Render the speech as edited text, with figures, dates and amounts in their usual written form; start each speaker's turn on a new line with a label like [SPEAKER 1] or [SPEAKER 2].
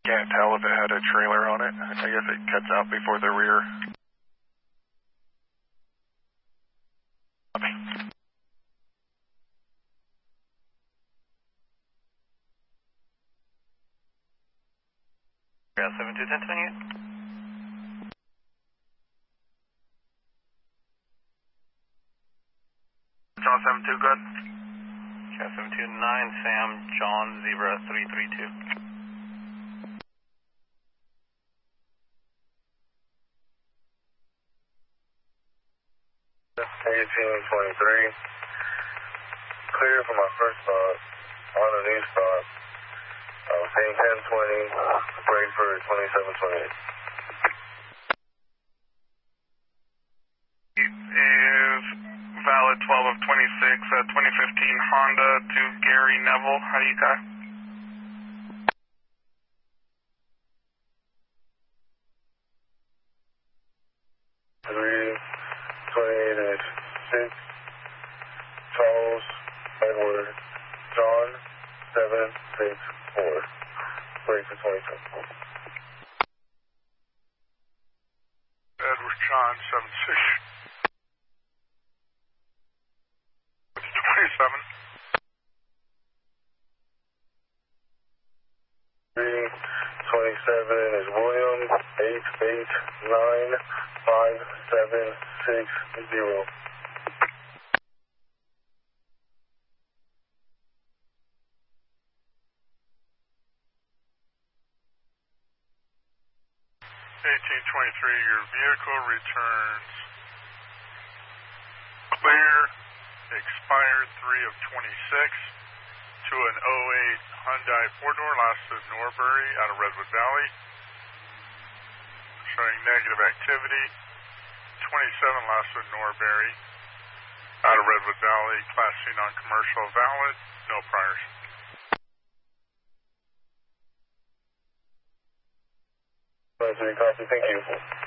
[SPEAKER 1] Can't tell if it had a trailer on it. I guess it cuts out before the rear.
[SPEAKER 2] Yeah, 7210 you.
[SPEAKER 1] John 72, good.
[SPEAKER 2] Yeah, 729 Sam John Zebra 332.
[SPEAKER 3] $18.23. Clear for my first stop. On a new stop. Same 1020. Break for 2728.
[SPEAKER 1] Is valid 12 of 26, 2015 Honda to Gary Neville. How do you guy?
[SPEAKER 3] Charles Edward John 764. Break for 27.
[SPEAKER 1] Edward John 76. 27.
[SPEAKER 3] 27 is William 8895760.
[SPEAKER 1] Your vehicle returns clear, expired 3 of 26 to an 08 Hyundai 4-door, last of Norbury out of Redwood Valley, showing negative activity. 27 last of Norbury out of Redwood Valley, Class C non-commercial, valid, no priors.
[SPEAKER 3] Copy, thank you.